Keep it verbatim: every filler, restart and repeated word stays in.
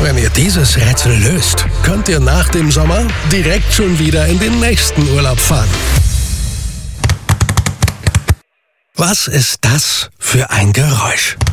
Wenn ihr dieses Rätsel löst, könnt ihr nach dem Sommer direkt schon wieder in den nächsten Urlaub fahren. Was ist das für ein Geräusch?